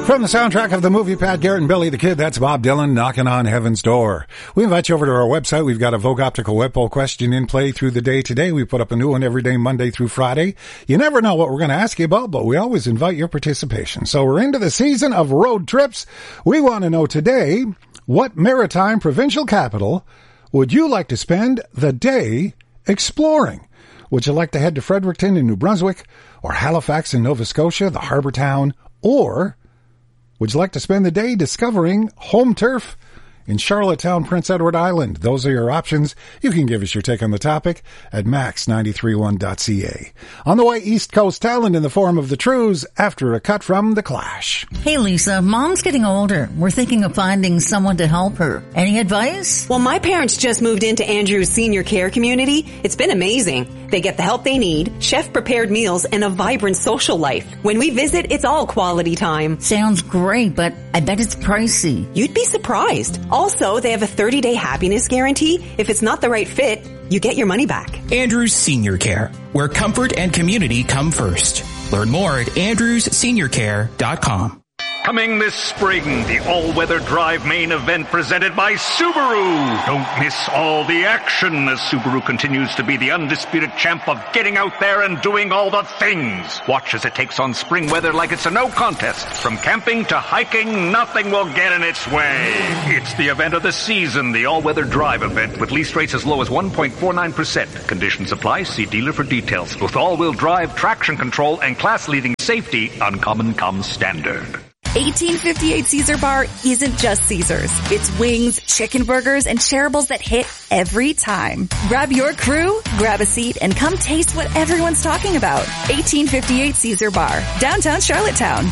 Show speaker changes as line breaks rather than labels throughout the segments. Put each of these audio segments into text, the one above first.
From the soundtrack of the movie Pat Garrett and Billy the Kid, that's Bob Dylan knocking on heaven's door. We invite you over to our website. We've got a Vogue Optical Web Poll question in play through the day today. We put up a new one every day, Monday through Friday. You never know what we're going to ask you about, but we always invite your participation. So we're into the season of road trips. We want to know today, what maritime provincial capital would you like to spend the day exploring? Would you like to head to Fredericton in New Brunswick, or Halifax in Nova Scotia, the harbour town, or would you like to spend the day discovering home turf in Charlottetown, Prince Edward Island? Those are your options. You can give us your take on the topic at max931.ca. On the way, East Coast talent in the form of the Trews after a cut from The Clash.
Hey, Lisa, Mom's getting older. We're thinking of finding someone to help her. Any advice?
Well, my parents just moved into Andrew's senior care community. It's been amazing. They get the help they need, chef-prepared meals, and a vibrant social life. When we visit, it's all quality time.
Sounds great, but I bet it's pricey.
You'd be surprised. Also, they have a 30-day happiness guarantee. If it's not the right fit, you get your money back.
Andrews Senior Care, where comfort and community come first. Learn more at andrewsseniorcare.com.
Coming this spring, the all-weather drive main event presented by Subaru. Don't miss all the action as Subaru continues to be the undisputed champ of getting out there and doing all the things. Watch as it takes on spring weather like it's a no contest. From camping to hiking, nothing will get in its way. It's the event of the season, the all-weather drive event with lease rates as low as 1.49%. Conditions apply. See dealer for details. With all-wheel drive, traction control, and class-leading safety, Uncommon comes standard.
1858 Caesar Bar isn't just Caesars. It's wings, chicken burgers, and shareables that hit every time. Grab your crew, grab a seat, and come taste what everyone's talking about. 1858 Caesar Bar, downtown Charlottetown.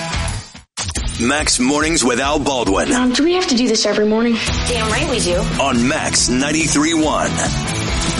Max Mornings with Al Baldwin.
Do we have to do this every morning?
Damn right we do.
On Max 93.1.